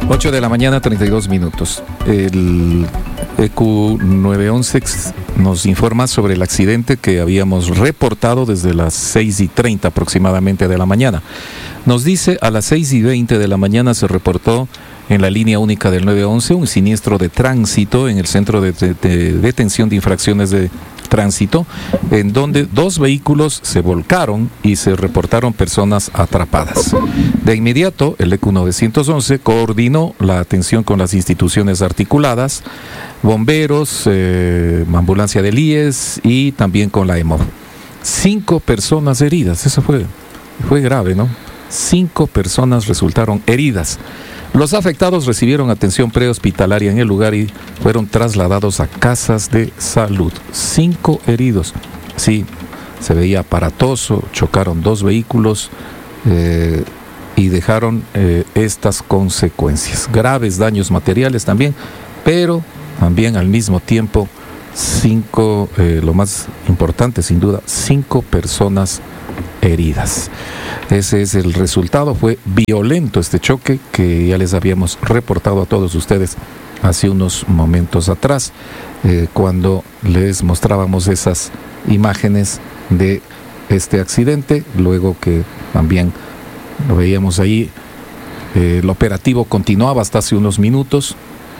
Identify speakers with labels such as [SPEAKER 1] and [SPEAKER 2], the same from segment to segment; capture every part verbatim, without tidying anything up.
[SPEAKER 1] ocho de la mañana, treinta y dos minutos. El E Q nueve once nos informa sobre el accidente que habíamos reportado desde las seis y treinta aproximadamente de la mañana. Nos dice, a las seis y veinte de la mañana se reportó en la línea única del nueve once un siniestro de tránsito en el Centro de, de, de Detención de Infracciones de Tránsito, en donde dos vehículos se volcaron y se reportaron personas atrapadas. De inmediato, el E Q nueve once coordinó la atención con las instituciones articuladas, bomberos, eh, ambulancia del I E S y también con la E M O V. Cinco personas heridas, eso fue, fue grave, ¿no? Cinco personas resultaron heridas. Los afectados recibieron atención prehospitalaria en el lugar y fueron trasladados a casas de salud. Cinco heridos. Sí, se veía aparatoso, chocaron dos vehículos eh, y dejaron eh, estas consecuencias. Graves daños materiales también, pero también al mismo tiempo cinco, eh, lo más importante sin duda, cinco personas heridas. Ese es el resultado. Fue violento este choque que ya les habíamos reportado a todos ustedes hace unos momentos atrás, eh, cuando les mostrábamos esas imágenes de este accidente, luego que también lo veíamos ahí. Eh, el operativo continuaba hasta hace unos minutos.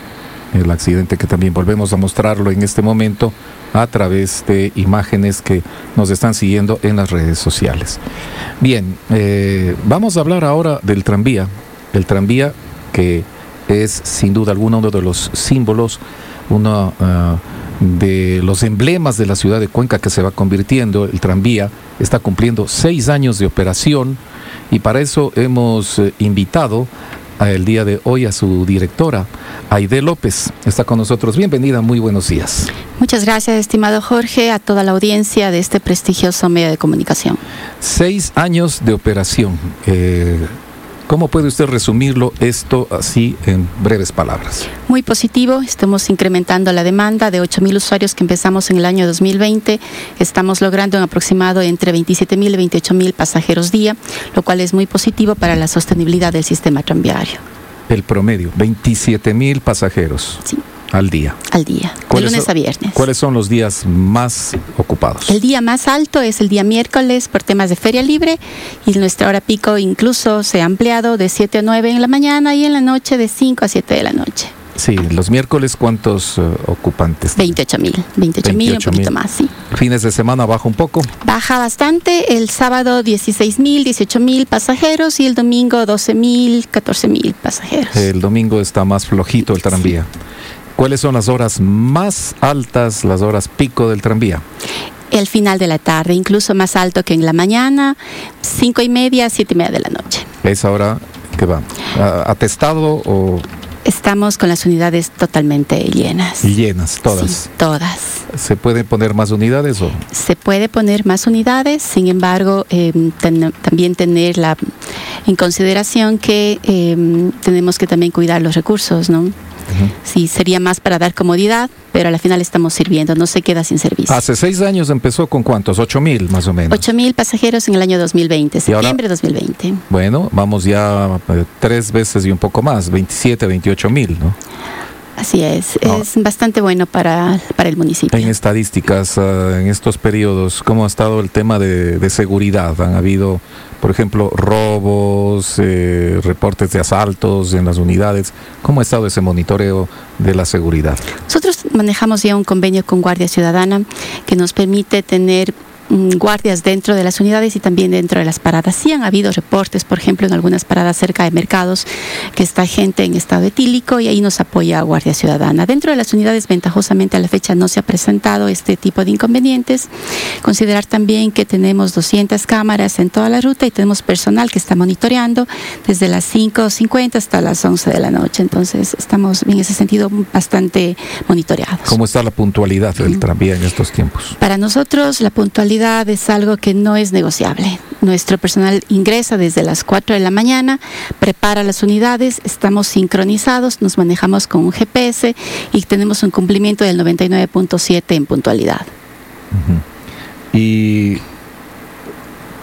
[SPEAKER 1] El accidente que también volvemos a mostrarlo en este momento a través de imágenes que nos están siguiendo en las redes sociales. Bien, eh, vamos a hablar ahora del tranvía, el tranvía que es sin duda alguna uno de los símbolos, uno uh, de los emblemas de la ciudad de Cuenca que se va convirtiendo. El tranvía está cumpliendo seis años de operación y para eso hemos eh, invitado el día de hoy a su directora, Aide López. Está con nosotros. Bienvenida, muy buenos días.
[SPEAKER 2] Muchas gracias, estimado Jorge, a toda la audiencia de este prestigioso medio de comunicación.
[SPEAKER 1] Seis años de operación. Eh, ¿Cómo puede usted resumirlo esto así en breves palabras?
[SPEAKER 2] Muy positivo, estamos incrementando la demanda de ocho mil usuarios que empezamos en el año dos mil veinte. Estamos logrando un aproximado entre veintisiete mil y veintiocho mil pasajeros día, lo cual es muy positivo para la sostenibilidad del sistema tranviario.
[SPEAKER 1] El promedio, veintisiete mil pasajeros. Sí. Al día.
[SPEAKER 2] Al día, de lunes son, a viernes.
[SPEAKER 1] ¿Cuáles son los días más ocupados?
[SPEAKER 2] El día más alto es el día miércoles por temas de feria libre y nuestra hora pico incluso se ha ampliado de siete a nueve en la mañana y en la noche de cinco a siete de la noche.
[SPEAKER 1] Sí, los miércoles, ¿cuántos uh, ocupantes?
[SPEAKER 2] veintiocho mil, veintiocho mil, un poquito más, sí.
[SPEAKER 1] ¿Fines de semana baja un poco?
[SPEAKER 2] Baja bastante, el sábado dieciséis mil, dieciocho mil pasajeros y el domingo doce mil, catorce mil pasajeros.
[SPEAKER 1] El domingo está más flojito el tranvía. Sí. ¿Cuáles son las horas más altas, las horas pico del tranvía?
[SPEAKER 2] El final de la tarde, incluso más alto que en la mañana, cinco y media, siete y media de la noche.
[SPEAKER 1] ¿Esa hora qué va? ¿Atestado o...?
[SPEAKER 2] Estamos con las unidades totalmente llenas.
[SPEAKER 1] ¿Llenas, todas?
[SPEAKER 2] Sí, todas.
[SPEAKER 1] ¿Se pueden poner más unidades o...?
[SPEAKER 2] Se puede poner más unidades, sin embargo, eh, ten, también tener la, en consideración que eh, tenemos que también cuidar los recursos, ¿no? Uh-huh. Sí, sería más para dar comodidad, pero al final estamos sirviendo, no se queda sin servicio.
[SPEAKER 1] Hace seis años empezó con ¿cuántos? Ocho mil más o menos.
[SPEAKER 2] Ocho mil pasajeros en el año dos mil veinte, septiembre de dos mil veinte.
[SPEAKER 1] Bueno, vamos ya eh, tres veces y un poco más, veintisiete, veintiocho mil, ¿no?
[SPEAKER 2] Así es, no. Es bastante bueno para, para el municipio.
[SPEAKER 1] En estadísticas, uh, en estos periodos, ¿cómo ha estado el tema de, de seguridad? ¿Han habido, por ejemplo, robos, eh, reportes de asaltos en las unidades? ¿Cómo ha estado ese monitoreo de la seguridad?
[SPEAKER 2] Nosotros manejamos ya un convenio con Guardia Ciudadana que nos permite tener guardias dentro de las unidades y también dentro de las paradas. Sí han habido reportes, por ejemplo, en algunas paradas cerca de mercados, que está gente en estado etílico y ahí nos apoya Guardia Ciudadana. Dentro de las unidades, ventajosamente a la fecha no se ha presentado este tipo de inconvenientes. Considerar también que tenemos doscientas cámaras en toda la ruta y tenemos personal que está monitoreando desde las cinco cincuenta hasta las once de la noche. Entonces, estamos en ese sentido bastante monitoreados.
[SPEAKER 1] ¿Cómo está la puntualidad del tranvía en estos tiempos?
[SPEAKER 2] Para nosotros, la puntualidad es algo que no es negociable. Nuestro personal ingresa desde las cuatro de la mañana, prepara las unidades, estamos sincronizados, nos manejamos con un G P S y tenemos un cumplimiento del noventa y nueve punto siete en puntualidad.
[SPEAKER 1] Uh-huh. Y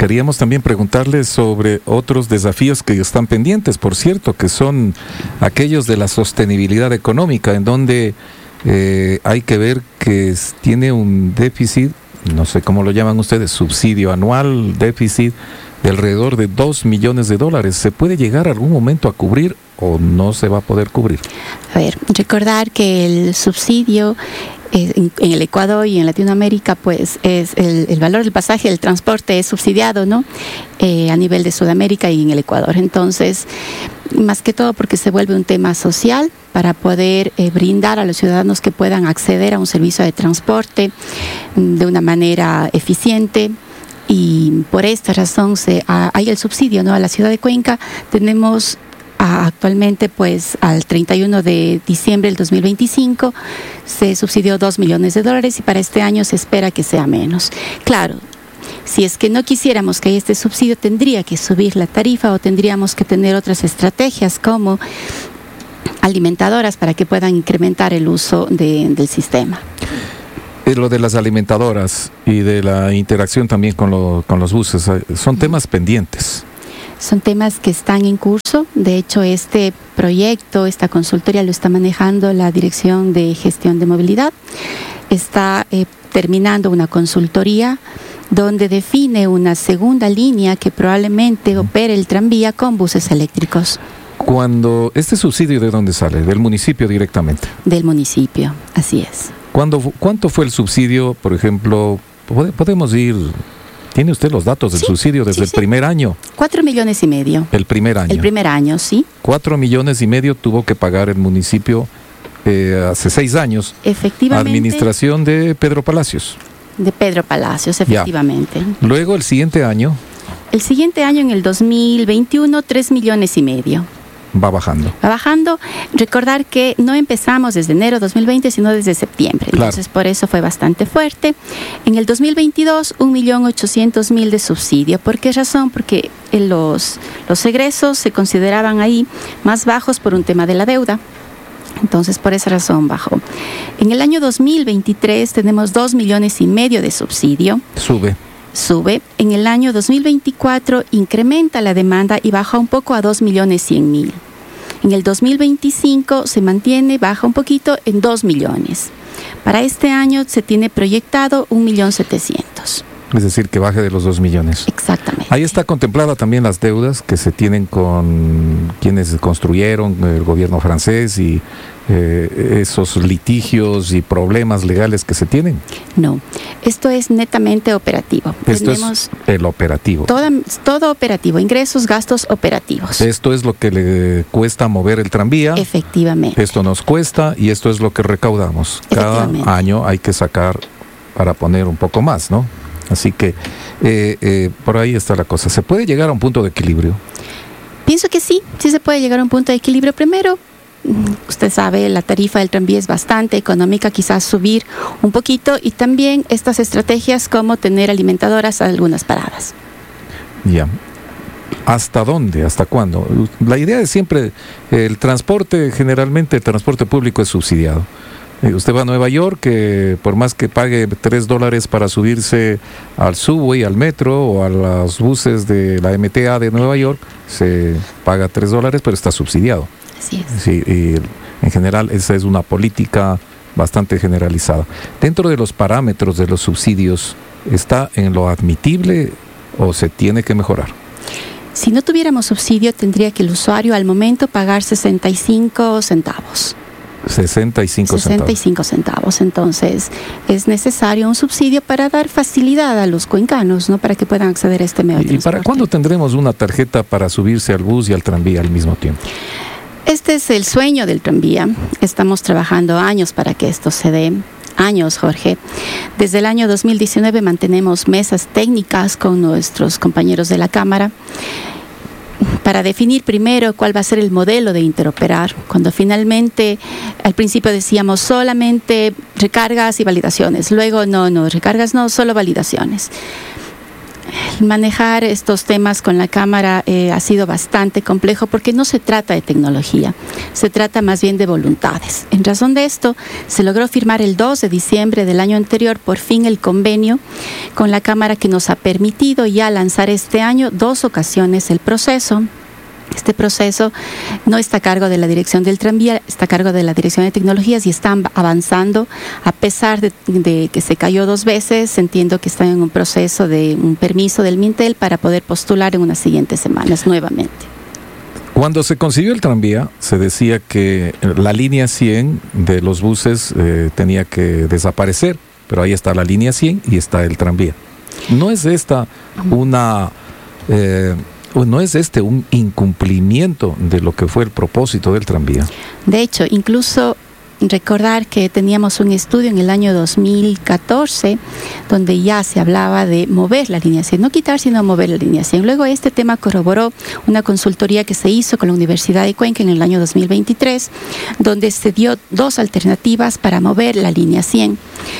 [SPEAKER 1] queríamos también preguntarle sobre otros desafíos que están pendientes, por cierto, que son aquellos de la sostenibilidad económica, en donde eh, hay que ver que es, tiene un déficit, no sé cómo lo llaman ustedes, subsidio anual, déficit de alrededor de dos millones de dólares. ¿Se puede llegar algún momento a cubrir o no se va a poder cubrir?
[SPEAKER 2] A ver, recordar que el subsidio eh, en, en el Ecuador y en Latinoamérica, pues es el, el valor del pasaje, el transporte es subsidiado, ¿no? Eh, a nivel de Sudamérica y en el Ecuador. Entonces, más que todo porque se vuelve un tema social para poder eh, brindar a los ciudadanos que puedan acceder a un servicio de transporte mm, de una manera eficiente. Y por esta razón se, a, hay el subsidio, ¿no? A la ciudad de Cuenca tenemos a, actualmente, pues al treinta y uno de diciembre del dos mil veinticinco se subsidió dos millones de dólares y para este año se espera que sea menos. Claro, si es que no quisiéramos que haya este subsidio, tendría que subir la tarifa o tendríamos que tener otras estrategias como alimentadoras para que puedan incrementar el uso de, del sistema.
[SPEAKER 1] Lo de las alimentadoras y de la interacción también con, lo, con los buses, son temas pendientes.
[SPEAKER 2] Son temas que están en curso. De hecho, este proyecto, esta consultoría lo está manejando la Dirección de Gestión de Movilidad. Está eh, terminando una consultoría donde define una segunda línea que probablemente opere el tranvía con buses eléctricos.
[SPEAKER 1] Cuando este subsidio, ¿de dónde sale? ¿Del municipio directamente?
[SPEAKER 2] Del municipio, así es.
[SPEAKER 1] ¿Cuándo, ¿Cuánto fue el subsidio, por ejemplo? Podemos ir, ¿tiene usted los datos del sí, subsidio desde sí, el sí. primer año?
[SPEAKER 2] Cuatro millones y medio.
[SPEAKER 1] El primer año.
[SPEAKER 2] El primer año, sí.
[SPEAKER 1] Cuatro millones y medio tuvo que pagar el municipio eh, hace seis años.
[SPEAKER 2] Efectivamente.
[SPEAKER 1] Administración de Pedro Palacios.
[SPEAKER 2] De Pedro Palacios, efectivamente.
[SPEAKER 1] Ya. Luego el siguiente año.
[SPEAKER 2] El siguiente año, en el dos mil veintiuno, tres millones y medio.
[SPEAKER 1] Va bajando.
[SPEAKER 2] Va bajando. Recordar que no empezamos desde enero de dos mil veinte, sino desde septiembre.
[SPEAKER 1] Claro.
[SPEAKER 2] Entonces, por eso fue bastante fuerte. En el dos mil veintidós, un millón ochocientos mil de subsidio. ¿Por qué razón? Porque los, los egresos se consideraban ahí más bajos por un tema de la deuda. Entonces, por esa razón bajó. En el año dos mil veintitrés tenemos dos millones y medio de subsidio.
[SPEAKER 1] Sube.
[SPEAKER 2] Sube. En el año dos mil veinticuatro incrementa la demanda y baja un poco a dos millones cien mil. En el dos mil veinticinco se mantiene, baja un poquito en dos millones. Para este año se tiene proyectado un millón setecientos.
[SPEAKER 1] Es decir, que baje de los dos millones.
[SPEAKER 2] Exactamente.
[SPEAKER 1] Ahí está contemplada también las deudas que se tienen con quienes construyeron, el gobierno francés y eh, esos litigios y problemas legales que se tienen.
[SPEAKER 2] No, esto es netamente operativo.
[SPEAKER 1] Esto
[SPEAKER 2] Tenemos
[SPEAKER 1] es el operativo.
[SPEAKER 2] Toda, todo operativo, ingresos, gastos operativos.
[SPEAKER 1] Esto es lo que le cuesta mover el tranvía.
[SPEAKER 2] Efectivamente.
[SPEAKER 1] Esto nos cuesta y esto es lo que recaudamos. Cada año hay que sacar para poner un poco más, ¿no? Así que eh, eh, por ahí está la cosa. ¿Se puede llegar a un punto de equilibrio?
[SPEAKER 2] Pienso que sí, sí se puede llegar a un punto de equilibrio. Primero, usted sabe, la tarifa del tranvía es bastante económica, quizás subir un poquito, y también estas estrategias como tener alimentadoras a algunas paradas.
[SPEAKER 1] Ya. ¿Hasta dónde? ¿Hasta cuándo? La idea es siempre, el transporte, generalmente el transporte público es subsidiado. Usted va a Nueva York, que por más que pague tres dólares para subirse al subway, al metro o a los buses de la M T A de Nueva York, se paga tres dólares, pero está subsidiado.
[SPEAKER 2] Así es.
[SPEAKER 1] Sí, y en general esa es una política bastante generalizada. Dentro de los parámetros de los subsidios, ¿está en lo admitible o se tiene que mejorar?
[SPEAKER 2] Si no tuviéramos subsidio, tendría que el usuario al momento pagar sesenta y cinco centavos.
[SPEAKER 1] sesenta y cinco centavos.
[SPEAKER 2] sesenta y cinco centavos. Entonces, es necesario un subsidio para dar facilidad a los cuencanos, ¿no? Para que puedan acceder a este medio de
[SPEAKER 1] ¿Y
[SPEAKER 2] transporte.
[SPEAKER 1] para cuándo tendremos una tarjeta para subirse al bus y al tranvía al mismo tiempo?
[SPEAKER 2] Este es el sueño del tranvía. Estamos trabajando años para que esto se dé. Años, Jorge. Desde el año dos mil diecinueve mantenemos mesas técnicas con nuestros compañeros de la Cámara para definir primero cuál va a ser el modelo de interoperar. Cuando finalmente, al principio decíamos solamente recargas y validaciones, luego no, no, recargas no, solo validaciones. Manejar estos temas con la Cámara eh, ha sido bastante complejo porque no se trata de tecnología, se trata más bien de voluntades. En razón de esto, se logró firmar el dos de diciembre del año anterior por fin el convenio con la Cámara que nos ha permitido ya lanzar este año dos ocasiones el proceso. Este proceso no está a cargo de la Dirección del Tranvía, está a cargo de la Dirección de Tecnologías y están avanzando a pesar de, de que se cayó dos veces. Entiendo que están en un proceso de un permiso del Mintel para poder postular en unas siguientes semanas nuevamente.
[SPEAKER 1] Cuando se consiguió el tranvía, se decía que la línea cien de los buses eh, tenía que desaparecer, pero ahí está la línea cien y está el tranvía. ¿No es esta una... Eh, ¿No es este un incumplimiento de lo que fue el propósito del tranvía?
[SPEAKER 2] De hecho, incluso recordar que teníamos un estudio en el año dos mil catorce donde ya se hablaba de mover la línea cien, no quitar sino mover la línea cien. Luego este tema corroboró una consultoría que se hizo con la Universidad de Cuenca en el año dos mil veintitrés, donde se dio dos alternativas para mover la línea cien.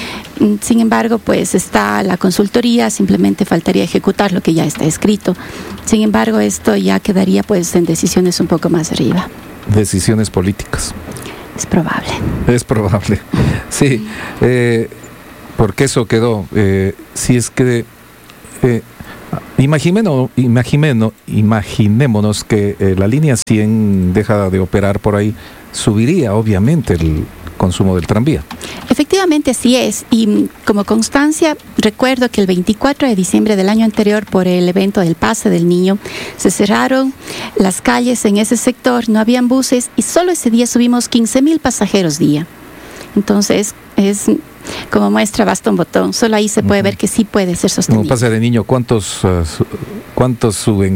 [SPEAKER 2] Sin embargo, pues está la consultoría, simplemente faltaría ejecutar lo que ya está escrito. Sin embargo, esto ya quedaría pues en decisiones un poco más arriba.
[SPEAKER 1] Decisiones políticas.
[SPEAKER 2] Es probable.
[SPEAKER 1] Es probable, sí, eh, porque eso quedó. Eh, si es que, eh, imaginémonos, imaginémonos, imaginémonos que eh, la línea cien deja de operar por ahí, subiría obviamente el consumo del tranvía.
[SPEAKER 2] Efectivamente así es, y como constancia recuerdo que el veinticuatro de diciembre del año anterior, por el evento del Pase del Niño, se cerraron las calles en ese sector, no habían buses y solo ese día subimos quince mil pasajeros día. Entonces es como muestra basta un botón, solo ahí se puede uh-huh. ver que sí puede ser sostenible.
[SPEAKER 1] Como Pase de Niño, ¿cuántos, uh, su, cuántos suben?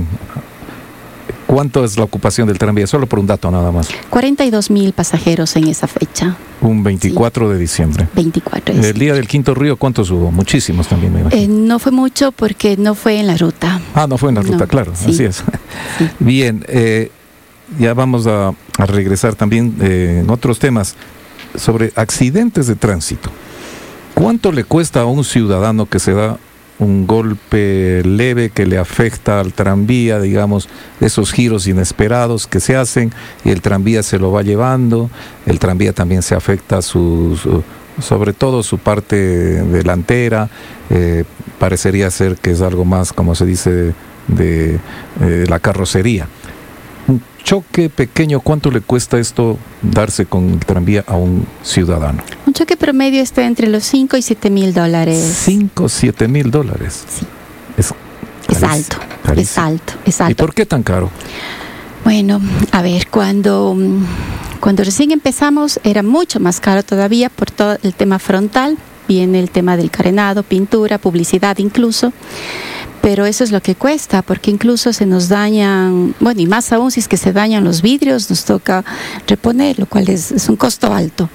[SPEAKER 1] ¿Cuánto es la ocupación del tranvía? Solo por un dato nada más.
[SPEAKER 2] cuarenta y dos mil pasajeros en esa fecha.
[SPEAKER 1] Un veinticuatro sí. de diciembre.
[SPEAKER 2] veinticuatro de diciembre.
[SPEAKER 1] El día del Quinto Río, ¿cuántos hubo? Muchísimos también, me imagino.
[SPEAKER 2] Eh, no fue mucho porque no fue en la ruta.
[SPEAKER 1] Ah, no fue en la ruta, no. Claro, sí. Así es. Sí. Bien, eh, ya vamos a, a regresar también eh, en otros temas sobre accidentes de tránsito. ¿Cuánto le cuesta a un ciudadano que se da un golpe leve que le afecta al tranvía, digamos, esos giros inesperados que se hacen y el tranvía se lo va llevando, el tranvía también se afecta su, su, sobre todo su parte delantera, eh, parecería ser que es algo más, como se dice, de, de, de la carrocería. Un choque pequeño, ¿cuánto le cuesta esto darse con el tranvía a un ciudadano?
[SPEAKER 2] Un choque promedio está entre los cinco y siete mil dólares.
[SPEAKER 1] cinco, siete mil dólares.
[SPEAKER 2] Sí.
[SPEAKER 1] Es,
[SPEAKER 2] es alto, carísimo. es alto, es alto.
[SPEAKER 1] ¿Y por qué tan caro?
[SPEAKER 2] Bueno, a ver, cuando, cuando recién empezamos era mucho más caro todavía por todo el tema frontal. Viene el tema del carenado, pintura, publicidad incluso. Pero eso es lo que cuesta, porque incluso se nos dañan, bueno, y más aún si es que se dañan los vidrios, nos toca reponer, lo cual es, es un costo alto.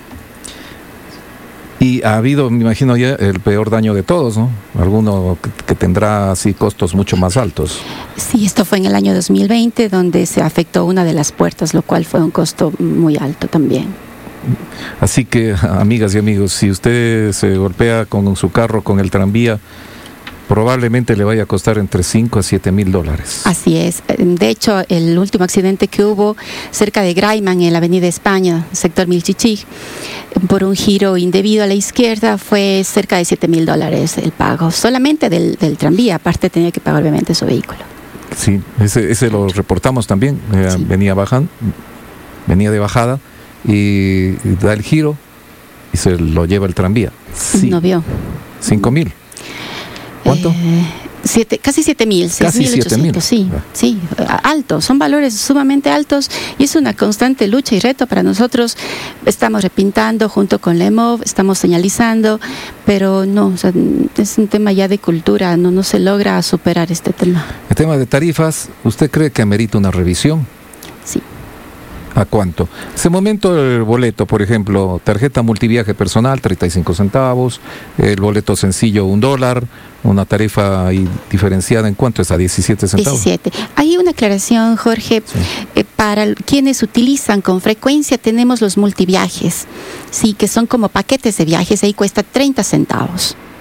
[SPEAKER 1] Y ha habido, me imagino ya, el peor daño de todos, ¿no? Alguno que, que tendrá así costos mucho más altos.
[SPEAKER 2] Sí, esto fue en el año dos mil veinte, donde se afectó una de las puertas, lo cual fue un costo muy alto también.
[SPEAKER 1] Así que, amigas y amigos, si usted se golpea con su carro, con el tranvía, probablemente le vaya a costar entre cinco a siete mil dólares.
[SPEAKER 2] Así es. De hecho, el último accidente que hubo cerca de Graiman, en la Avenida España, sector Milchichig, por un giro indebido a la izquierda, fue cerca de siete mil dólares el pago, solamente del, del tranvía. Aparte tenía que pagar obviamente su vehículo.
[SPEAKER 1] Sí, ese, ese lo reportamos también. Eh, sí. Venía bajando, venía de bajada y da el giro y se lo lleva el tranvía. Sí.
[SPEAKER 2] No vio.
[SPEAKER 1] Cinco mil. ¿Cuánto?
[SPEAKER 2] Eh, siete, casi siete mil,
[SPEAKER 1] casi siete mil.
[SPEAKER 2] Sí, sí, altos, son valores sumamente altos y es una constante lucha y reto para nosotros. Estamos repintando junto con la E M O V, estamos señalizando, pero no, o sea, es un tema ya de cultura, no, no se logra superar este tema.
[SPEAKER 1] El tema de tarifas, ¿usted cree que amerita una revisión?
[SPEAKER 2] Sí.
[SPEAKER 1] ¿A cuánto? Ese momento el boleto, por ejemplo, tarjeta multiviaje personal, treinta y cinco centavos, el boleto sencillo, un dólar, una tarifa ahí diferenciada, ¿en cuánto es? ¿A diecisiete centavos?
[SPEAKER 2] diecisiete. Hay una aclaración, Jorge, sí. eh, para quienes utilizan con frecuencia tenemos los multiviajes, sí, que son como paquetes de viajes, ahí cuesta treinta centavos.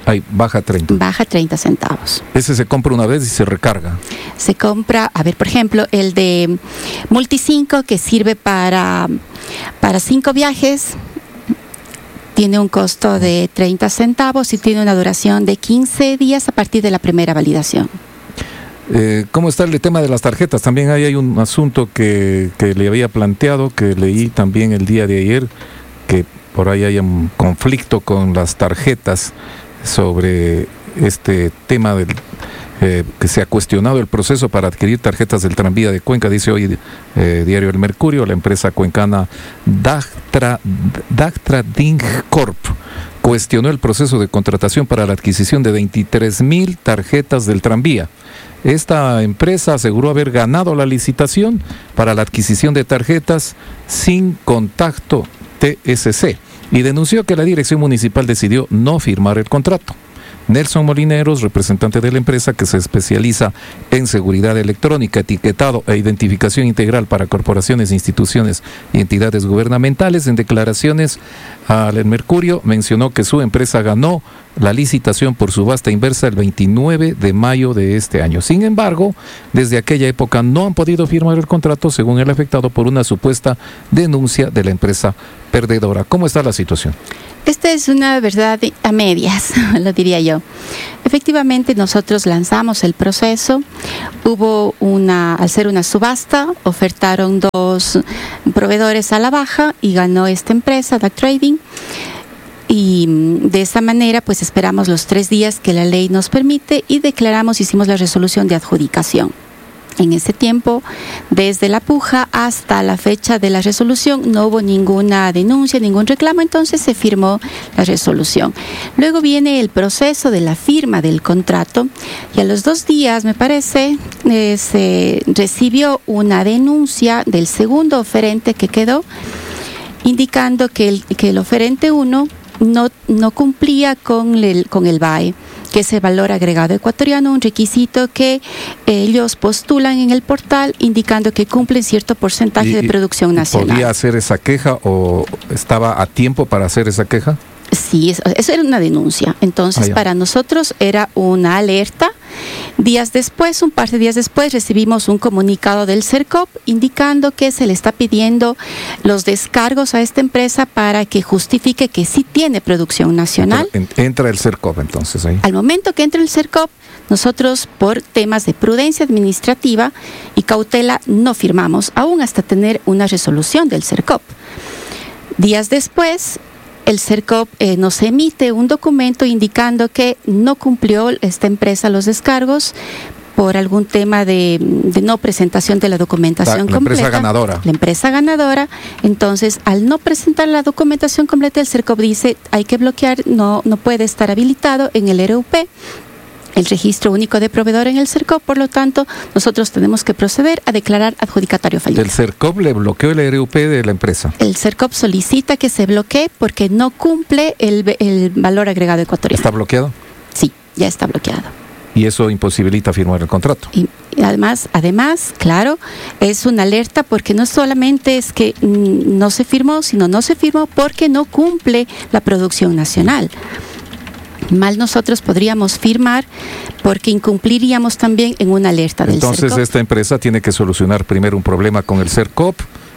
[SPEAKER 1] Ahí, baja treinta.
[SPEAKER 2] Baja treinta centavos.
[SPEAKER 1] Ese se compra una vez y se recarga.
[SPEAKER 2] Se compra, a ver, por ejemplo, el de Multicinco, que sirve para, para cinco viajes, tiene un costo de treinta centavos y tiene una duración de quince días a partir de la primera validación.
[SPEAKER 1] Eh, ¿Cómo está el tema de las tarjetas? También ahí hay un asunto que, que le había planteado, que leí también el día de ayer, que por ahí hay un conflicto con las tarjetas sobre este tema del, eh, que se ha cuestionado el proceso para adquirir tarjetas del tranvía de Cuenca. Dice hoy eh, Diario El Mercurio, la empresa cuencana Dactra, Dactra Ding Corp cuestionó el proceso de contratación para la adquisición de veintitrés mil tarjetas del tranvía. Esta empresa aseguró haber ganado la licitación para la adquisición de tarjetas sin contacto T S C y denunció que la dirección municipal decidió no firmar el contrato. Nelson Molineros, representante de la empresa que se especializa en seguridad electrónica, etiquetado e identificación integral para corporaciones, instituciones y entidades gubernamentales, en declaraciones al Mercurio mencionó que su empresa ganó la licitación por subasta inversa el veintinueve de mayo de este año. Sin embargo, desde aquella época no han podido firmar el contrato, según el afectado, por una supuesta denuncia de la empresa perdedora. ¿Cómo está la situación?
[SPEAKER 2] Esta es una verdad a medias, lo diría yo. Efectivamente, nosotros lanzamos el proceso, hubo una, al ser una subasta, ofertaron dos proveedores a la baja y ganó esta empresa, D A C Trading. Y de esta manera, pues esperamos los tres días que la ley nos permite y declaramos, hicimos la resolución de adjudicación. En ese tiempo, desde la puja hasta la fecha de la resolución, no hubo ninguna denuncia, ningún reclamo, entonces se firmó la resolución. Luego viene el proceso de la firma del contrato y a los dos días, me parece, eh, se recibió una denuncia del segundo oferente que quedó, indicando que el, que el oferente uno no, no cumplía con el, con el V A E, que es el valor agregado ecuatoriano, un requisito que ellos postulan en el portal indicando que cumplen cierto porcentaje
[SPEAKER 1] ¿Y,
[SPEAKER 2] de producción nacional.
[SPEAKER 1] ¿Podía hacer esa queja o estaba a tiempo para hacer esa queja?
[SPEAKER 2] Sí, eso, eso era una denuncia. Entonces, ah, para nosotros era una alerta. Días después, un par de días después, recibimos un comunicado del CERCOP indicando que se le está pidiendo los descargos a esta empresa para que justifique que sí tiene producción nacional.
[SPEAKER 1] Entra, entra el CERCOP entonces ahí.
[SPEAKER 2] Al momento que entra el CERCOP, nosotros por temas de prudencia administrativa y cautela no firmamos, aún hasta tener una resolución del CERCOP. Días después, el CERCOP eh, nos emite un documento indicando que no cumplió esta empresa los descargos por algún tema de, de no presentación de la documentación
[SPEAKER 1] la, la
[SPEAKER 2] completa.
[SPEAKER 1] La empresa ganadora.
[SPEAKER 2] La empresa ganadora. Entonces, al no presentar la documentación completa, el CERCOP dice hay que bloquear, no, no puede estar habilitado en el R U P. El registro único de proveedor en el CERCOP, por lo tanto, nosotros tenemos que proceder a declarar adjudicatario fallido.
[SPEAKER 1] ¿El CERCOP le bloqueó el R U P de la empresa?
[SPEAKER 2] El CERCOP solicita que se bloquee porque no cumple el, el valor agregado ecuatoriano.
[SPEAKER 1] ¿Está bloqueado?
[SPEAKER 2] Sí, ya está bloqueado.
[SPEAKER 1] Y eso imposibilita firmar el contrato.
[SPEAKER 2] Y, y además, además, claro, es una alerta porque no solamente es que mm, no se firmó, sino no se firmó porque no cumple la producción nacional. Mal nosotros podríamos firmar porque incumpliríamos también en una alerta del
[SPEAKER 1] Entonces,
[SPEAKER 2] CERCOP.
[SPEAKER 1] Esta empresa tiene que solucionar primero un problema con el CERCOP,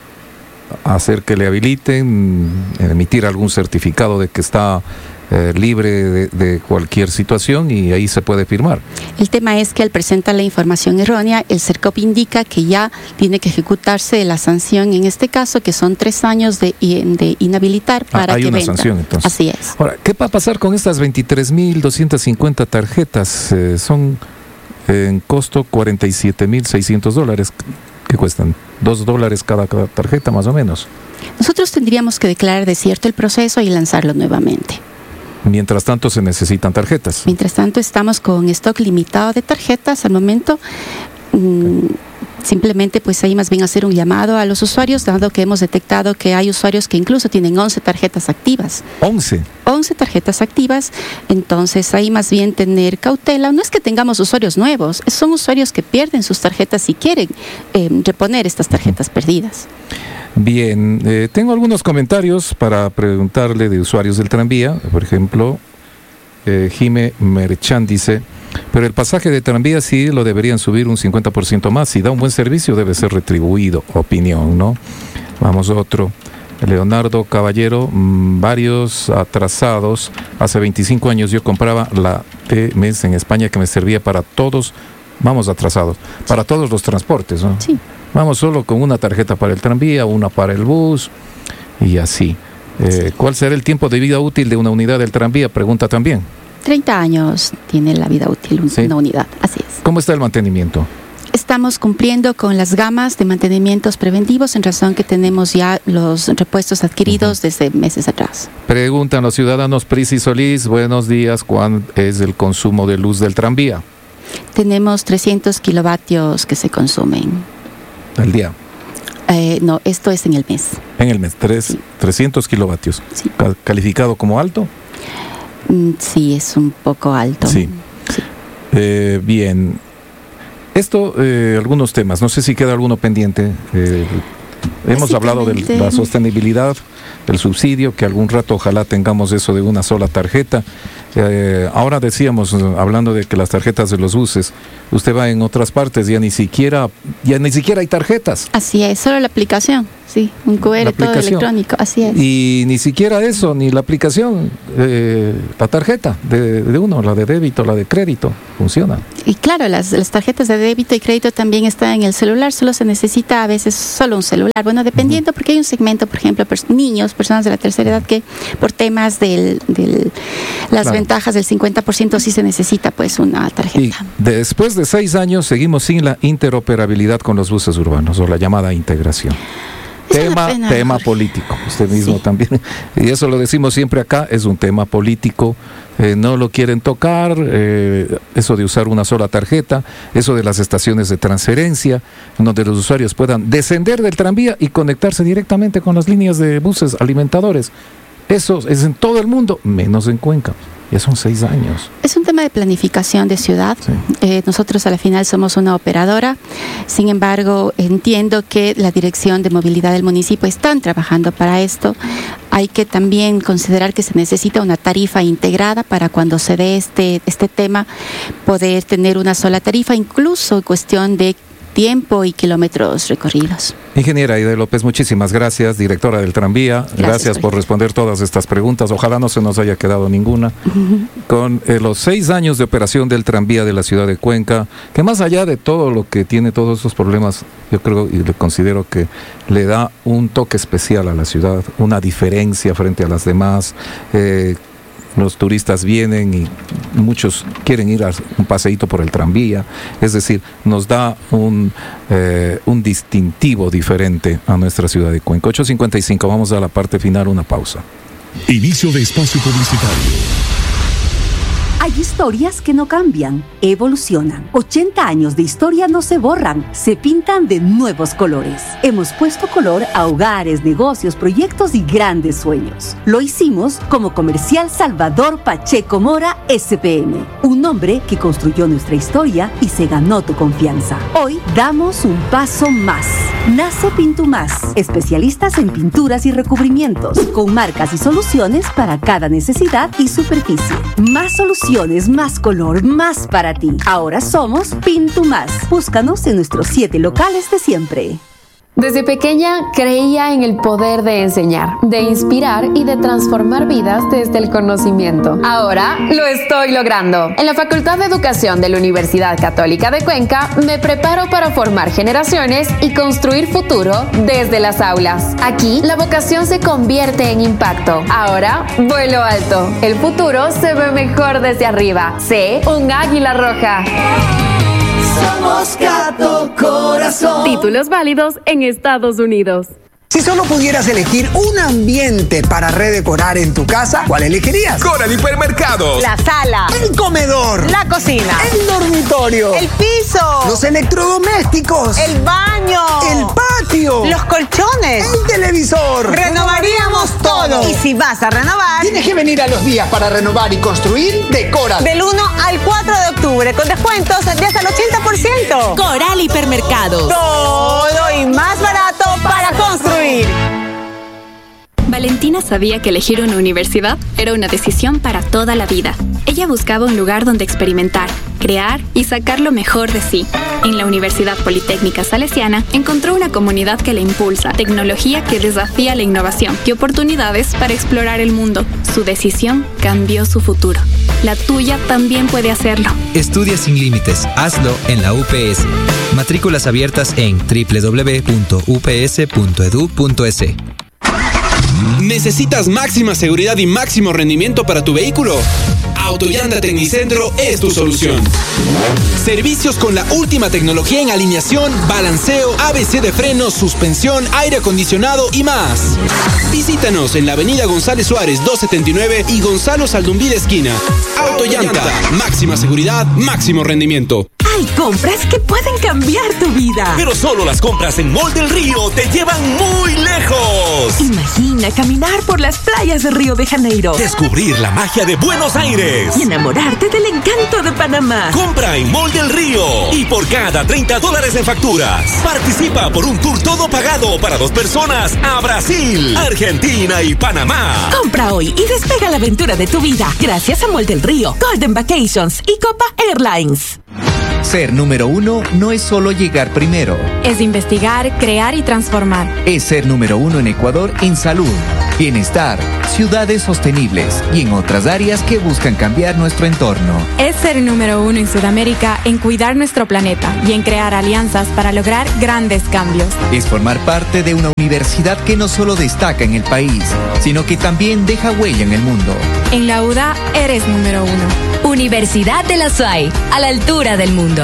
[SPEAKER 1] hacer que le habiliten, emitir algún certificado de que está eh, libre de, de cualquier situación y ahí se puede firmar.
[SPEAKER 2] El tema es que al presentar la información errónea, el CERCOP indica que ya tiene que ejecutarse la sanción en este caso, que son tres años de, de inhabilitar para
[SPEAKER 1] ah, hay
[SPEAKER 2] que
[SPEAKER 1] una
[SPEAKER 2] venda.
[SPEAKER 1] Sanción entonces.
[SPEAKER 2] Así es.
[SPEAKER 1] Ahora, ¿qué va a pasar con estas veintitrés mil doscientas cincuenta tarjetas? Eh, son eh, en costo cuarenta y siete mil seiscientos dólares. ¿Qué cuestan? Dos dólares cada, cada tarjeta más o menos.
[SPEAKER 2] Nosotros tendríamos que declarar desierto el proceso y lanzarlo nuevamente.
[SPEAKER 1] Mientras tanto se necesitan tarjetas.
[SPEAKER 2] Mientras tanto estamos con stock limitado de tarjetas al momento. Mmm, simplemente pues ahí más bien hacer un llamado a los usuarios, dado que hemos detectado que hay usuarios que incluso tienen once tarjetas activas.
[SPEAKER 1] ¿once?
[SPEAKER 2] once tarjetas activas, entonces ahí más bien tener cautela. No es que tengamos usuarios nuevos, son usuarios que pierden sus tarjetas y quieren eh, reponer estas tarjetas perdidas.
[SPEAKER 1] Bien, eh, tengo algunos comentarios para preguntarle de usuarios del tranvía. Por ejemplo, eh, Jime Merchan dice, pero el pasaje de tranvía sí lo deberían subir un cincuenta por ciento más. Si da un buen servicio debe ser retribuido. Opinión, ¿no? Vamos a otro. Leonardo Caballero, mmm, varios atrasados. Hace veinticinco años yo compraba la T M S en España que me servía para todos, vamos atrasados, para todos los transportes, ¿no?
[SPEAKER 2] Sí.
[SPEAKER 1] Vamos solo con una tarjeta para el tranvía, una para el bus y así. Eh, ¿Cuál será el tiempo de vida útil de una unidad del tranvía? Pregunta también.
[SPEAKER 2] treinta años tiene la vida útil una
[SPEAKER 1] ¿Sí?
[SPEAKER 2] unidad, así es.
[SPEAKER 1] ¿Cómo está el mantenimiento?
[SPEAKER 2] Estamos cumpliendo con las gamas de mantenimientos preventivos en razón que tenemos ya los repuestos adquiridos uh-huh. desde meses atrás.
[SPEAKER 1] Preguntan los ciudadanos. Prisi Solís, buenos días. ¿Cuál es el consumo de luz del tranvía?
[SPEAKER 2] Tenemos trescientos kilovatios que se consumen.
[SPEAKER 1] ¿Al día?
[SPEAKER 2] Eh, no, esto es en el mes.
[SPEAKER 1] En el mes, tres, sí. trescientos kilovatios.
[SPEAKER 2] Sí.
[SPEAKER 1] ¿Calificado como alto?
[SPEAKER 2] Sí, es un poco alto.
[SPEAKER 1] Sí. sí. Eh, bien. Esto, eh, algunos temas. No sé si queda alguno pendiente. Eh, hemos hablado de la sostenibilidad, del subsidio, que algún rato ojalá tengamos eso de una sola tarjeta. Eh, ahora decíamos, hablando de que las tarjetas de los buses, usted va en otras partes, ya ni siquiera, ya ni siquiera hay tarjetas.
[SPEAKER 2] Así es, solo la aplicación, sí, un Q R todo electrónico, así es.
[SPEAKER 1] Y ni siquiera eso, ni la aplicación, eh, la tarjeta de, de uno, la de débito, la de crédito, funciona.
[SPEAKER 2] Y claro, las, las tarjetas de débito y crédito también están en el celular, solo se necesita a veces solo un celular. Bueno, dependiendo, uh-huh. porque hay un segmento, por ejemplo, pers- niños, personas de la tercera edad que por temas de del, las claro. ventajas del cincuenta por ciento sí se necesita pues una tarjeta.
[SPEAKER 1] Y después de seis años seguimos sin la interoperabilidad con los buses urbanos o la llamada integración. Es tema, pena, tema político, usted mismo sí. también, y eso lo decimos siempre acá, es un tema político, eh, no lo quieren tocar, eh, eso de usar una sola tarjeta, eso de las estaciones de transferencia, donde los usuarios puedan descender del tranvía y conectarse directamente con las líneas de buses alimentadores. Eso es en todo el mundo, menos en Cuenca. Ya son seis años.
[SPEAKER 2] Es un tema de planificación de ciudad. Sí. Eh, nosotros a la final somos una operadora. Sin embargo, entiendo que la Dirección de Movilidad del municipio están trabajando para esto. Hay que también considerar que se necesita una tarifa integrada para cuando se dé este, este tema, poder tener una sola tarifa, incluso en cuestión de tiempo y kilómetros recorridos.
[SPEAKER 1] Ingeniera Aide López, muchísimas gracias, directora del tranvía. Gracias, gracias por responder todas estas preguntas. Ojalá no se nos haya quedado ninguna. Uh-huh. Con eh, los seis años de operación del tranvía de la ciudad de Cuenca, que más allá de todo lo que tiene todos estos problemas, yo creo y le considero que le da un toque especial a la ciudad, una diferencia frente a las demás. Eh, Los turistas vienen y muchos quieren ir a un paseíto por el tranvía, es decir, nos da un, eh, un distintivo diferente a nuestra ciudad de Cuenca. ocho cincuenta y cinco, vamos a la parte final, una pausa.
[SPEAKER 3] Inicio de espacio publicitario.
[SPEAKER 4] Hay historias que no cambian, evolucionan. ochenta años de historia no se borran, se pintan de nuevos colores. Hemos puesto color a hogares, negocios, proyectos y grandes sueños. Lo hicimos como Comercial Salvador Pacheco Mora S P M, un nombre que construyó nuestra historia y se ganó tu confianza. Hoy damos un paso más. Nace Pintumás, especialistas en pinturas y recubrimientos, con marcas y soluciones para cada necesidad y superficie. Más soluciones, más color, más para ti. Ahora somos Pintumás. Búscanos en nuestros siete locales de siempre.
[SPEAKER 5] Desde pequeña creía en el poder de enseñar, de inspirar y de transformar vidas desde el conocimiento. Ahora lo estoy logrando. En la Facultad de Educación de la Universidad Católica de Cuenca me preparo para formar generaciones y construir futuro desde las aulas. Aquí la vocación se convierte en impacto. Ahora vuelo alto. El futuro se ve mejor desde arriba. Sé un águila roja.
[SPEAKER 6] Somos Cato Corazón.
[SPEAKER 5] Títulos válidos en Estados Unidos.
[SPEAKER 7] Si solo pudieras elegir un ambiente para redecorar en tu casa, ¿cuál elegirías?
[SPEAKER 8] Coral Hipermercados.
[SPEAKER 9] La sala.
[SPEAKER 7] El comedor.
[SPEAKER 9] La cocina.
[SPEAKER 7] El dormitorio.
[SPEAKER 9] El piso.
[SPEAKER 7] Los electrodomésticos.
[SPEAKER 9] El baño.
[SPEAKER 7] El patio.
[SPEAKER 9] Los colchones.
[SPEAKER 7] El televisor.
[SPEAKER 9] Renovaríamos todo. Y si vas a renovar,
[SPEAKER 7] tienes que venir a los días para renovar y construir de Coral.
[SPEAKER 9] Del uno al cuatro de octubre, con descuentos de hasta el ochenta por ciento.
[SPEAKER 10] Coral Hipermercados.
[SPEAKER 9] Todo y más barato para construir.
[SPEAKER 10] Valentina
[SPEAKER 8] Valentina sabía que elegir una universidad era una decisión para toda la vida. Ella buscaba un lugar donde experimentar, crear y sacar lo mejor de sí. En la Universidad Politécnica Salesiana encontró una comunidad que le impulsa, tecnología que desafía la innovación y oportunidades para explorar el mundo. Su decisión cambió su futuro. La tuya también puede hacerlo.
[SPEAKER 10] Estudia sin límites. Hazlo en la U P S. Matrículas abiertas en doble u doble u doble u punto u p s punto e d u punto e s.
[SPEAKER 11] ¿Necesitas máxima seguridad y máximo rendimiento para tu vehículo? Autollanta Tecnicentro es tu solución. Servicios con la última tecnología en alineación, balanceo, A B C de frenos, suspensión, aire acondicionado y más. Visítanos en la avenida González Suárez doscientos setenta y nueve y Gonzalo Saldumbí esquina. Autollanta, máxima seguridad, máximo rendimiento.
[SPEAKER 12] Hay compras que pueden cambiar tu vida.
[SPEAKER 13] Pero solo las compras en Mall del Río te llevan muy lejos.
[SPEAKER 12] Imagina caminar por las playas de Río de Janeiro.
[SPEAKER 13] Descubrir la magia de Buenos Aires.
[SPEAKER 12] Y enamorarte del encanto de Panamá.
[SPEAKER 13] Compra en Mall del Río. Y por cada treinta dólares en facturas, participa por un tour todo pagado para dos personas a Brasil, Argentina y Panamá.
[SPEAKER 12] Compra hoy y despega la aventura de tu vida. Gracias a Mall del Río, Golden Vacations y Copa Airlines.
[SPEAKER 14] Ser número uno no es solo llegar primero.
[SPEAKER 15] Es investigar, crear y transformar.
[SPEAKER 14] Es ser número uno en Ecuador en salud, bienestar, ciudades sostenibles y en otras áreas que buscan cambiar nuestro entorno.
[SPEAKER 15] Es ser número uno en Sudamérica en cuidar nuestro planeta y en crear alianzas para lograr grandes cambios.
[SPEAKER 14] Es formar parte de una universidad que no solo destaca en el país, sino que también deja huella en el mundo.
[SPEAKER 15] En la U D A eres número uno.
[SPEAKER 16] Universidad de la S U A Y, a la altura del mundo.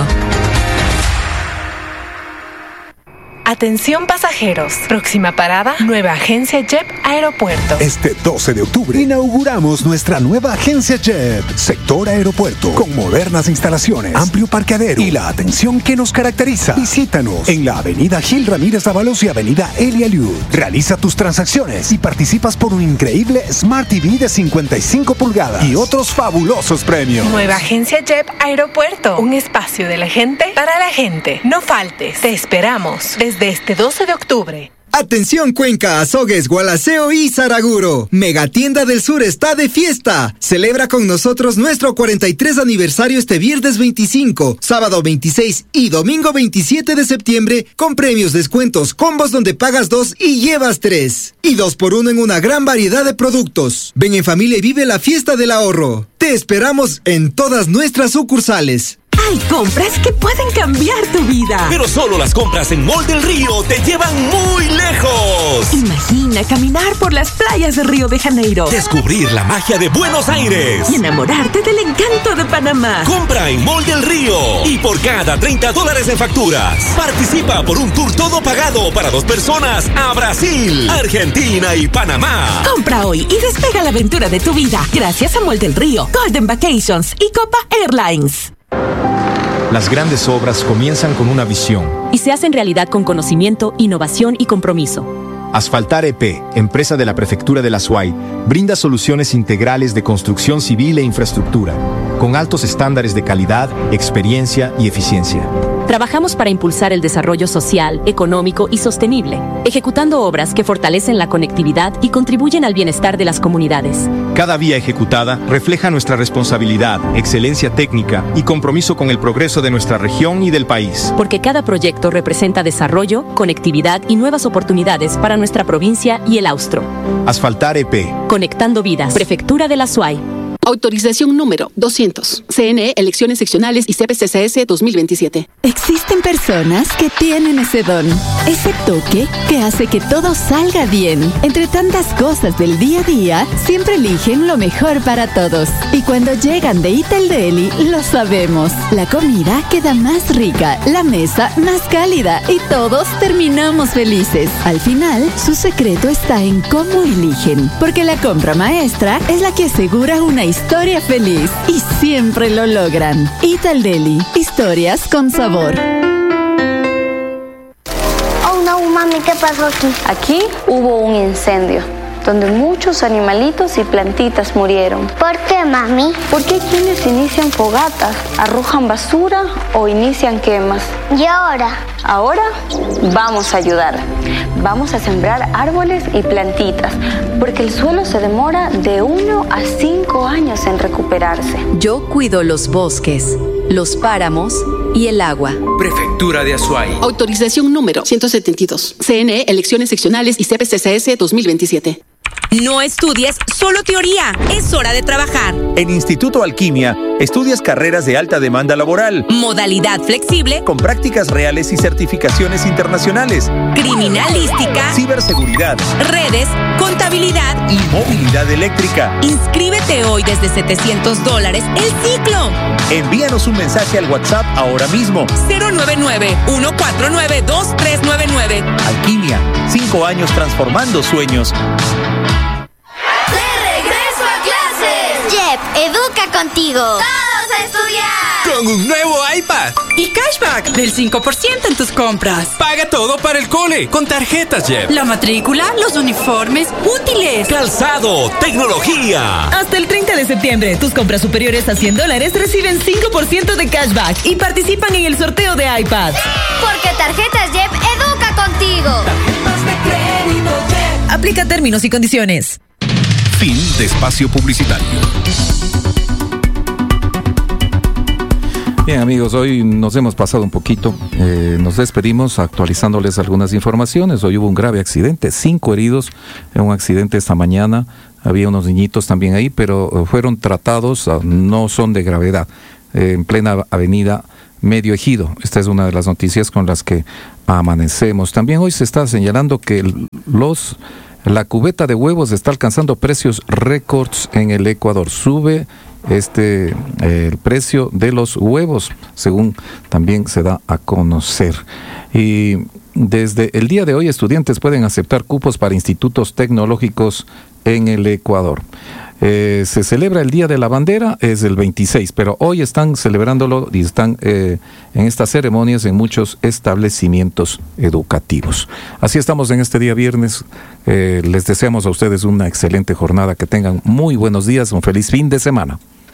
[SPEAKER 17] Atención pasajeros. Próxima parada, nueva agencia J E P Aeropuerto.
[SPEAKER 18] Este doce de octubre inauguramos nuestra nueva agencia J E P, sector aeropuerto, con modernas instalaciones, amplio parqueadero y la atención que nos caracteriza. Visítanos en la avenida Gil Ramírez Ábalos y avenida Elia Liud. Realiza tus transacciones y participas por un increíble Smart T V de cincuenta y cinco pulgadas y otros fabulosos premios.
[SPEAKER 17] Nueva agencia J E P Aeropuerto, un espacio de la gente para la gente. No faltes, te esperamos desde este doce de octubre.
[SPEAKER 19] Atención Cuenca, Azogues, Gualaceo y Saraguro. Megatienda del Sur está de fiesta. Celebra con nosotros nuestro cuarenta y tres aniversario este viernes veinticinco, sábado veintiséis y domingo veintisiete de septiembre con premios, descuentos, combos donde pagas dos y llevas tres. Y dos por uno en una gran variedad de productos. Ven en familia y vive la fiesta del ahorro. Te esperamos en todas nuestras sucursales.
[SPEAKER 12] Hay compras que pueden cambiar tu vida.
[SPEAKER 13] Pero solo las compras en Mall del Río te llevan muy lejos.
[SPEAKER 12] Imagina caminar por las playas de Río de Janeiro.
[SPEAKER 13] Descubrir la magia de Buenos Aires.
[SPEAKER 12] Y enamorarte del encanto de Panamá.
[SPEAKER 13] Compra en Mall del Río. Y por cada treinta dólares en facturas, participa por un tour todo pagado para dos personas a Brasil, Argentina y Panamá.
[SPEAKER 12] Compra hoy y despega la aventura de tu vida. Gracias a Mall del Río, Golden Vacations y Copa Airlines.
[SPEAKER 20] Las grandes obras comienzan con una visión
[SPEAKER 16] y se hacen realidad con conocimiento, innovación y compromiso.
[SPEAKER 20] Asfaltar E P, empresa de la Prefectura de la S U A Y, brinda soluciones integrales de construcción civil e infraestructura, con altos estándares de calidad, experiencia y eficiencia.
[SPEAKER 16] Trabajamos para impulsar el desarrollo social, económico y sostenible, ejecutando obras que fortalecen la conectividad y contribuyen al bienestar de las comunidades.
[SPEAKER 20] Cada vía ejecutada refleja nuestra responsabilidad, excelencia técnica y compromiso con el progreso de nuestra región y del país.
[SPEAKER 16] Porque cada proyecto representa desarrollo, conectividad y nuevas oportunidades para nuestra provincia y el austro.
[SPEAKER 20] Asfaltar E P.
[SPEAKER 16] Conectando vidas. Prefectura de la S U A Y.
[SPEAKER 21] Autorización número doscientos. C N E, Elecciones Seccionales y C P C C S dos mil veintisiete.
[SPEAKER 22] Existen personas que tienen ese don, ese toque que hace que todo salga bien. Entre tantas cosas del día a día, siempre eligen lo mejor para todos. Y cuando llegan de Ital Deli, lo sabemos. La comida queda más rica, la mesa más cálida y todos terminamos felices. Al final, su secreto está en cómo eligen, porque la compra maestra es la que asegura una historia feliz y siempre lo logran. Ital Deli, historias con sabor.
[SPEAKER 23] Oh no, mami, ¿qué pasó aquí?
[SPEAKER 24] Aquí hubo un incendio.
[SPEAKER 1] donde muchos animalitos y plantitas murieron.
[SPEAKER 2] ¿Por qué, mami?
[SPEAKER 1] Porque hay quienes inician fogatas, arrojan basura o inician quemas.
[SPEAKER 2] ¿Y ahora?
[SPEAKER 1] Ahora vamos a ayudar. Vamos a sembrar árboles y plantitas, porque el suelo se demora de uno a cinco años en recuperarse.
[SPEAKER 23] Yo cuido los bosques, los páramos y el agua.
[SPEAKER 24] Prefectura de Azuay.
[SPEAKER 21] Autorización número ciento setenta y dos. C N E, elecciones seccionales y C P C C S dos mil veintisiete.
[SPEAKER 12] No estudies solo teoría, es hora de trabajar.
[SPEAKER 25] En Instituto Alquimia, estudias carreras de alta demanda laboral.
[SPEAKER 12] Modalidad flexible.
[SPEAKER 25] Con prácticas reales y certificaciones internacionales.
[SPEAKER 12] Criminalística.
[SPEAKER 25] Ciberseguridad.
[SPEAKER 12] Redes, contabilidad.
[SPEAKER 25] Y movilidad eléctrica.
[SPEAKER 12] Inscríbete hoy desde setecientos dólares el ciclo.
[SPEAKER 25] Envíanos un mensaje al WhatsApp ahora mismo.
[SPEAKER 12] cero nueve nueve, uno cuatro nueve, dos tres nueve nueve.
[SPEAKER 25] Alquimia, cinco años transformando sueños.
[SPEAKER 2] Educa contigo. Todos a estudiar.
[SPEAKER 24] Con un nuevo iPad.
[SPEAKER 12] Y cashback del cinco por ciento en tus compras.
[SPEAKER 24] Paga todo para el cole con tarjetas Jeep.
[SPEAKER 12] La matrícula, los uniformes, útiles.
[SPEAKER 13] Calzado, tecnología.
[SPEAKER 12] Hasta el treinta de septiembre, tus compras superiores a cien dólares reciben cinco por ciento de cashback y participan en el sorteo de iPad.
[SPEAKER 2] ¡Sí! Porque Tarjetas Jeep educa contigo.
[SPEAKER 6] Tarjetas de crédito Jeep.
[SPEAKER 12] Aplica términos y condiciones.
[SPEAKER 3] Fin de espacio publicitario.
[SPEAKER 26] Bien, amigos, hoy nos hemos pasado un poquito. Eh, nos despedimos actualizándoles algunas informaciones. Hoy hubo un grave accidente, cinco heridos en un accidente esta mañana. Había unos niñitos también ahí, pero fueron tratados, no son de gravedad, eh, en plena avenida Medio Ejido. Esta es una de las noticias con las que amanecemos. También hoy se está señalando que los... La cubeta de huevos está alcanzando precios récords en el Ecuador. Sube este eh, el precio de los huevos, según también se da a conocer. Y desde el día de hoy, estudiantes pueden aceptar cupos para institutos tecnológicos en el Ecuador. Eh, se celebra el Día de la Bandera, es el veintiséis, pero hoy están celebrándolo y están eh, en estas ceremonias en muchos establecimientos educativos. Así estamos en este día viernes. Eh, les deseamos a ustedes una excelente jornada, que tengan muy buenos días, un feliz fin de semana.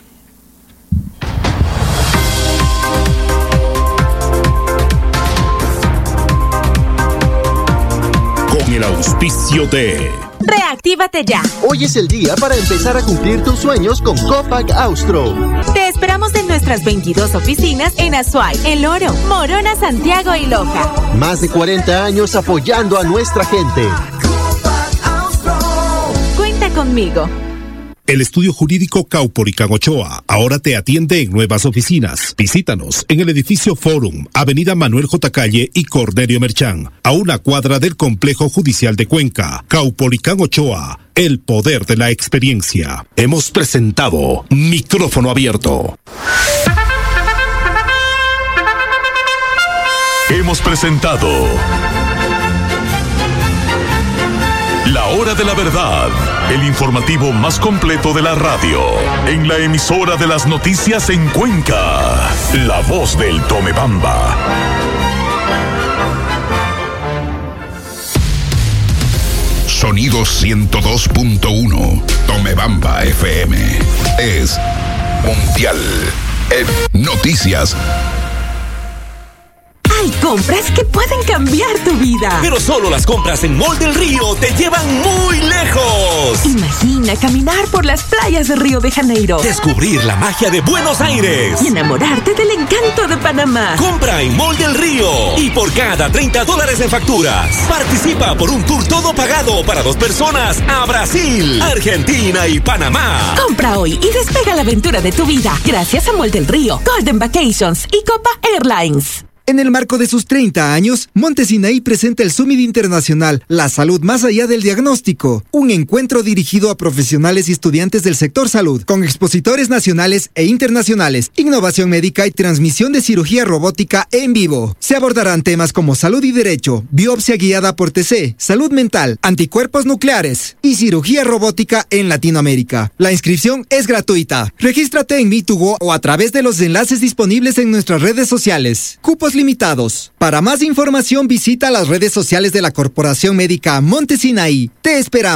[SPEAKER 3] Con el auspicio de...
[SPEAKER 12] Reactívate ya.
[SPEAKER 27] Hoy es el día para empezar a cumplir tus sueños con Copac Austro.
[SPEAKER 12] Te esperamos en nuestras veintidós oficinas en Azuay, El Oro, Morona, Santiago y Loja.
[SPEAKER 27] Más de cuarenta años apoyando a nuestra gente.
[SPEAKER 12] Cuenta conmigo.
[SPEAKER 3] El estudio jurídico Caupolicán Ochoa ahora te atiende en nuevas oficinas. Visítanos en el edificio Forum, Avenida Manuel J. Calle y Cornelio Merchán, a una cuadra del Complejo Judicial de Cuenca. Caupolicán Ochoa, el poder de la experiencia. Hemos presentado Micrófono Abierto.
[SPEAKER 13] Hemos presentado La Hora de la Verdad, el informativo más completo de la radio, en la emisora de las noticias en Cuenca, La Voz del Tomebamba.
[SPEAKER 3] Sonido ciento dos punto uno, Tomebamba F M. Es mundial en noticias.
[SPEAKER 12] Hay compras que pueden cambiar tu vida.
[SPEAKER 13] Pero solo las compras en Mall del Río te llevan muy lejos.
[SPEAKER 12] Imagina caminar por las playas de Río de Janeiro.
[SPEAKER 13] Descubrir la magia de Buenos Aires.
[SPEAKER 12] Y enamorarte del encanto de Panamá.
[SPEAKER 13] Compra en Mall del Río. Y por cada treinta dólares en facturas, participa por un tour todo pagado para dos personas a Brasil, Argentina y Panamá.
[SPEAKER 12] Compra hoy y despega la aventura de tu vida. Gracias a Mall del Río, Golden Vacations y Copa Airlines.
[SPEAKER 19] En el marco de sus treinta años, Monte Sinaí presenta el Summit Internacional La Salud Más Allá del Diagnóstico, un encuentro dirigido a profesionales y estudiantes del sector salud, con expositores nacionales e internacionales, innovación médica y transmisión de cirugía robótica en vivo. Se abordarán temas como salud y derecho, biopsia guiada por T C, salud mental, anticuerpos nucleares y cirugía robótica en Latinoamérica. La inscripción es gratuita. Regístrate en MeToGo o a través de los enlaces disponibles en nuestras redes sociales. Cupos limitados. Para más información visita las redes sociales de la Corporación Médica Monte Sinaí. Te esperamos.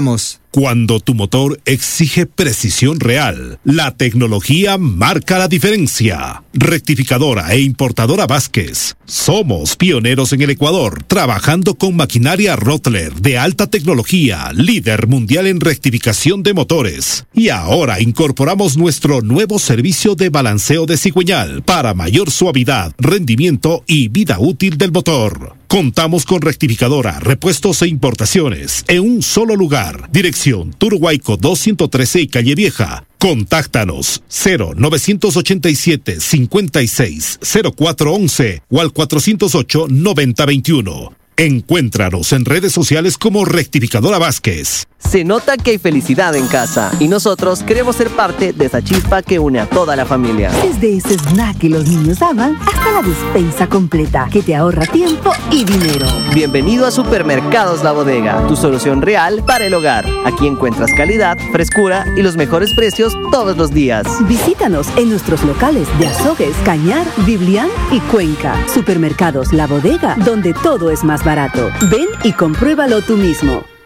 [SPEAKER 3] Cuando tu motor exige precisión real, la tecnología marca la diferencia. Rectificadora e importadora Vázquez. Somos pioneros en el Ecuador, trabajando con maquinaria Rottler de alta tecnología, líder mundial en rectificación de motores. Y ahora incorporamos nuestro nuevo servicio de balanceo de cigüeñal para mayor suavidad, rendimiento y vida útil del motor. Contamos con rectificadora, repuestos e importaciones en un solo lugar. Dirección Turhuayco doscientos trece y Calle Vieja. Contáctanos cero novecientos ochenta y siete cincuenta y seis cero cuatro once o al cuatrocientos ocho noventa veintiuno. Encuéntranos en redes sociales como Rectificadora Vázquez.
[SPEAKER 4] Se nota que hay felicidad en casa y nosotros queremos ser parte de esa chispa que une a toda la familia.
[SPEAKER 5] Desde ese snack que los niños aman hasta la despensa completa que te ahorra tiempo y dinero.
[SPEAKER 4] Bienvenido a Supermercados La Bodega, tu solución real para el hogar. Aquí encuentras calidad, frescura y los mejores precios todos los días.
[SPEAKER 5] Visítanos en nuestros locales de Azogues, Cañar, Biblián y Cuenca. Supermercados La Bodega, donde todo es más barato. Ven y compruébalo tú mismo.